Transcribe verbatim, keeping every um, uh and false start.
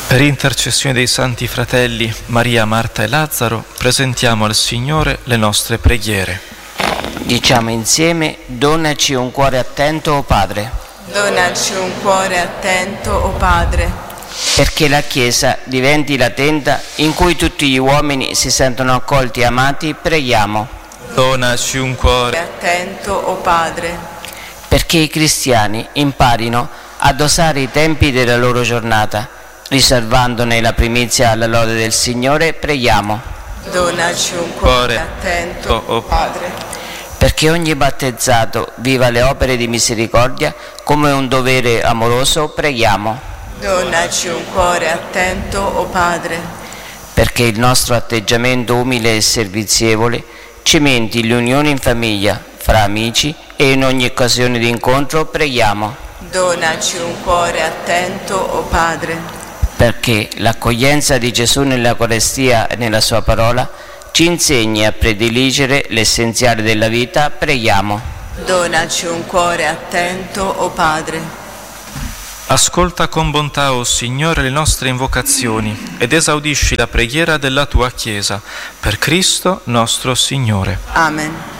Per intercessione dei santi fratelli Maria, Marta e Lazzaro, presentiamo al Signore le nostre preghiere. Diciamo insieme: donaci un cuore attento, o Padre. Donaci un cuore attento, o Padre. Perché la Chiesa diventi la tenda in cui tutti gli uomini si sentono accolti e amati, preghiamo. Donaci un cuore attento, o Padre. Perché i cristiani imparino a dosare i tempi della loro giornata, riservandone la primizia alla lode del Signore, preghiamo. Donaci un cuore attento, o Padre. Perché ogni battezzato viva le opere di misericordia come un dovere amoroso, preghiamo. Donaci un cuore attento, o Padre. Perché il nostro atteggiamento umile e servizievole cimenti l'unione in famiglia, fra amici e in ogni occasione di incontro, preghiamo. Donaci un cuore attento, o Padre. Perché l'accoglienza di Gesù nell'Eucaristia e nella sua parola ci insegni a prediligere l'essenziale della vita, preghiamo. Donaci un cuore attento, o Padre. Ascolta con bontà, o Signore, le nostre invocazioni ed esaudisci la preghiera della tua Chiesa. Per Cristo nostro Signore. Amen.